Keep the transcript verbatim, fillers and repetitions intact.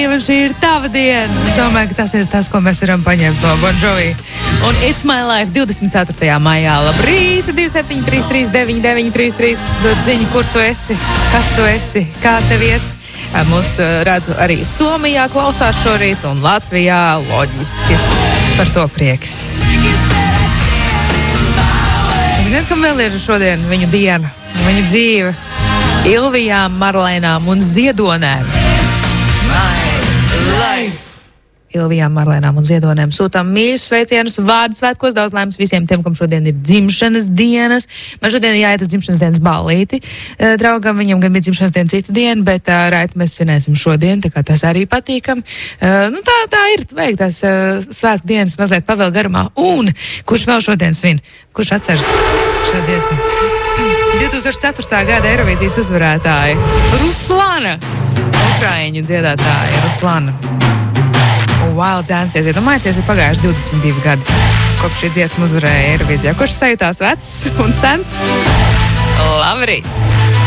Un šī ir tava diena. Es domāju, ka tas ir tas, ko mēs varam paņemt no Bon Jovi. Un It's My Life divdesmit ceturtajā maijā. Labrīt, divi septiņi trīs trīs deviņi deviņi trīs trīs. Dod ziņu, kur tu esi, kas tu esi, kā tev iet. Mūs redzu arī Somijā klausās šorīt un Latvijā loģiski. Par to prieks. Ziniet, kam vēl ir šodien viņu diena, viņu dzīve? Ilvijām, Marlēnām un Ziedonēm. Ilvijām, Marlēnām un Ziedonēm sūtām mīļus sveicienus, vārdu svētkos, daudz laimes visiem tiem, kam šodien ir dzimšanas dienas. Man šodien jāiet uz dzimšanas dienas ballīti. Draugam viņam gan bija dzimšanas diena citu dienu, bet uh, rēt mēs svinēsim šodien, tā kā tas arī patīkam. Uh, nu tā, tā ir, vajag tās uh, svētku dienas mazliet pavēl garumā. Un kurš vēl šodien svin? Kurš atceras šo dziesmu? divi tūkstoši ceturtā gada Eirovīzijas uzvarētāja Ruslana. Ukraiņu dziedātāja Ruslana. Wow, dzēnsies, iedomājieties, ir pagājuši divdesmit divi gadi, kopš šī dziesma uzvarēja Eirovīzijā. Kurš sajūtās vecs un sens? Labrīt!